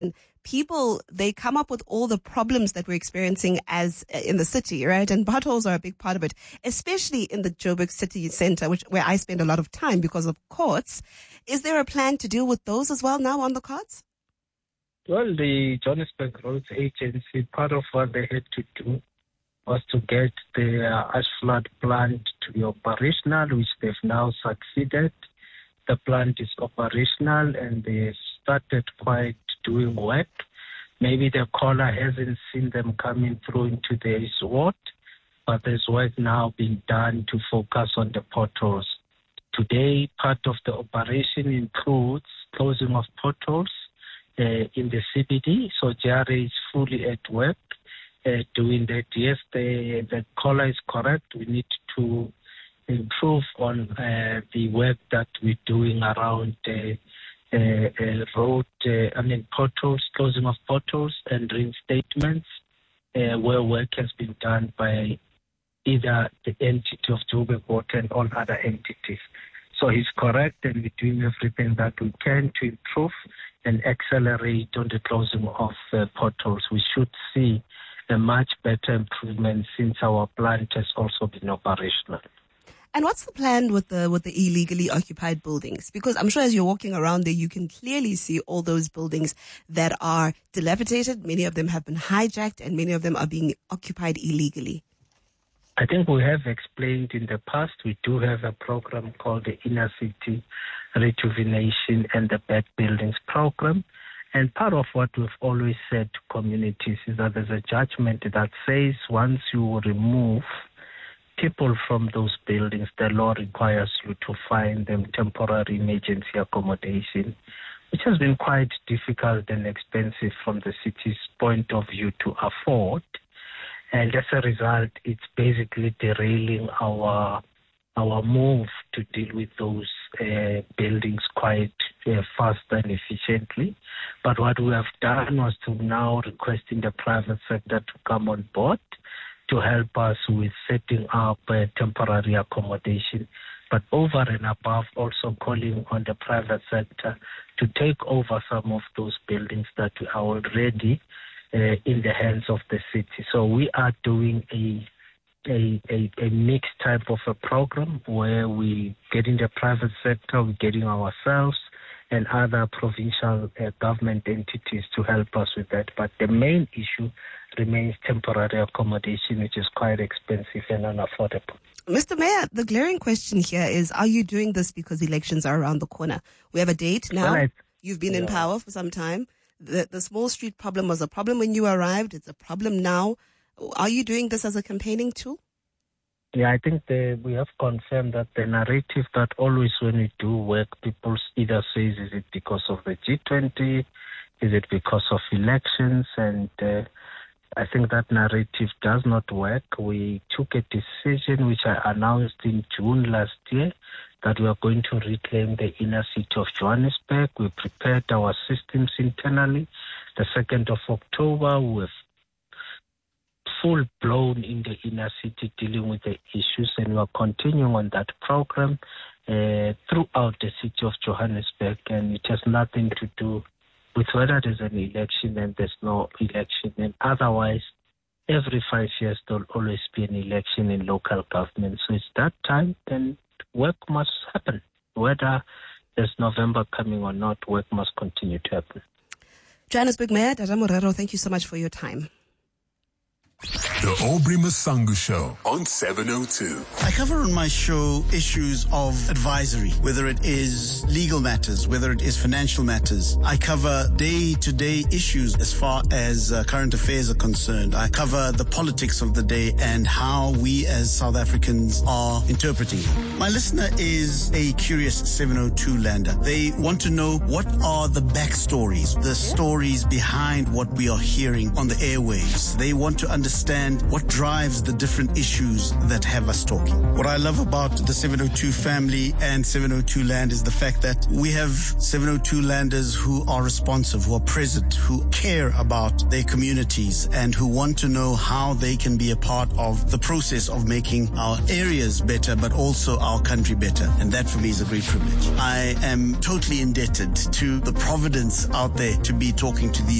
people, they come up with all the problems that we're experiencing as in the city, right? And potholes are a big part of it, especially in the Joburg city center, where I spend a lot of time because of courts. Is there a plan to deal with those as well now on the cards? Well, the Johannesburg Roads Agency, part of what they had to do was to get the ash flood plant to be operational, which they've now succeeded. The plant is operational and they started quite doing work. Maybe the caller hasn't seen them coming through into this ward, but there's work now being done to focus on the potholes. Today, part of the operation includes closing of potholes in the CBD. So JRA is fully at work doing that. Yes, the caller is correct. We need to improve on the work that we're doing around potholes, closing of potholes and reinstatements, where work has been done by either the entity of Joburg Water and all other entities. So he's correct, and we're doing everything that we can to improve and accelerate on the closing of potholes. We should see a much better improvement since our plant has also been operational. And what's the plan with the illegally occupied buildings? Because I'm sure as you're walking around there, you can clearly see all those buildings that are dilapidated. Many of them have been hijacked and many of them are being occupied illegally. I think we have explained in the past, we do have a program called the Inner City Rejuvenation and the Bad Buildings Program. And part of what we've always said to communities is that there's a judgment that says once you remove people from those buildings, the law requires you to find them temporary emergency accommodation, which has been quite difficult and expensive from the city's point of view to afford. And as a result, it's basically derailing our move to deal with those buildings quite fast and efficiently. But what we have done was to now requesting the private sector to come on board to help us with setting up temporary accommodation. But over and above, also calling on the private sector to take over some of those buildings that are already in the hands of the city. So we are doing a mixed type of a program where we getting the private sector, we're getting ourselves and other provincial government entities to help us with that. But the main issue remains temporary accommodation, which is quite expensive and unaffordable. Mr. Mayor, the glaring question here is, are you doing this because elections are around the corner? We have a date now. Well, you've been in power for some time. The small street problem was a problem when you arrived. It's a problem now. Are you doing this as a campaigning tool? Yeah, I think we have confirmed that the narrative that always when we do work, people either says, is it because of the G20? Is it because of elections? And I think that narrative does not work. We took a decision, which I announced in June last year, that we are going to reclaim the inner city of Johannesburg. We prepared our systems internally. The 2nd of October, we have full-blown in the inner city dealing with the issues, and we are continuing on that program throughout the city of Johannesburg, and it has nothing to do with whether there's an election and there's no election. And otherwise, every 5 years there'll always be an election in local government. So it's that time, then work must happen. Whether there's November coming or not, work must continue to happen. Johannesburg Mayor Dada Morero, thank you so much for your time. The Aubrey Masangu Show on 702. I cover on my show issues of advisory, whether it is legal matters, whether it is financial matters. I cover day-to-day issues as far as current affairs are concerned. I cover the politics of the day and how we as South Africans are interpreting it. My listener is a curious 702 lander. They want to know what are the backstories, the stories behind what we are hearing on the airwaves. They want to understand and what drives the different issues that have us talking. What I love about the 702 family and 702 Land is the fact that we have 702 landers who are responsive, who are present, who care about their communities, and who want to know how they can be a part of the process of making our areas better, but also our country better. And that for me is a great privilege. I am totally indebted to the providence out there to be talking to these